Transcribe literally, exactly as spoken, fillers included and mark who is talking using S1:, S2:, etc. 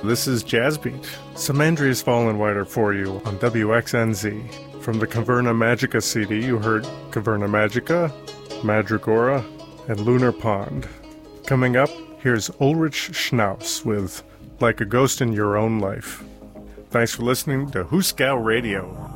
S1: This is Jazzbeat. Some Andreas Vollenweider for you on W X N Z. From the Caverna Magica C D, you heard Caverna Magica, Madragora, and Lunar Pond. Coming up, here's Ulrich Schnaus with Like a Ghost in Your Own Life. Thanks for listening to Hooskow Radio.